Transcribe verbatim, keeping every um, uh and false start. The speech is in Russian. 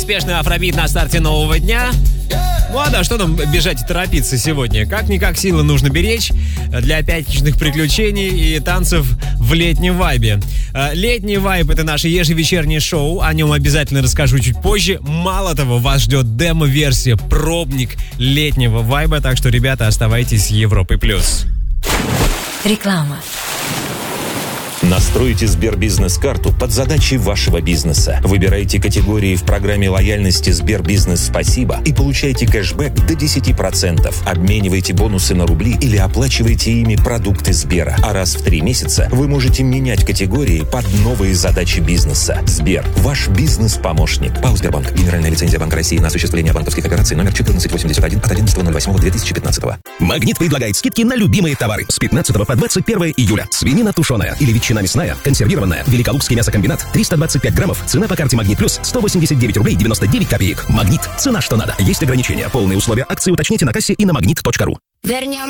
Успешный афробит на старте нового дня. Ну а да, что нам бежать и торопиться сегодня? Как-никак силы нужно беречь для пятничных приключений и танцев в летнем вайбе. Летний вайб — это наше ежевечернее шоу. О нем обязательно расскажу чуть позже. Мало того, вас ждет демо-версия, пробник летнего вайба. Так что, ребята, оставайтесь с Европой плюс. Реклама. Настройте Сбербизнес-карту под задачи вашего бизнеса. Выбирайте категории в программе лояльности Сбербизнес Спасибо и получайте кэшбэк до десять процентов. Обменивайте бонусы на рубли или оплачивайте ими продукты Сбера. А раз в три месяца вы можете менять категории под новые задачи бизнеса. Сбер – ваш бизнес-помощник. ПАО «Сбербанк». Генеральная лицензия Банка России на осуществление банковских операций номер четырнадцать восемьдесят один от одиннадцатого ноль восьмого две тысячи пятнадцатого. Магнит предлагает скидки на любимые товары с пятнадцатого по двадцать первое июля. Свинина тушеная или ветчина мясная, консервированная, Великолукский мясокомбинат, триста двадцать пять граммов, цена по карте Магнит Плюс сто восемьдесят девять рублей девяносто девять копеек. Магнит, цена что надо. Есть ограничения. Полные условия акции уточните на кассе и на магнит точка ру. Вернем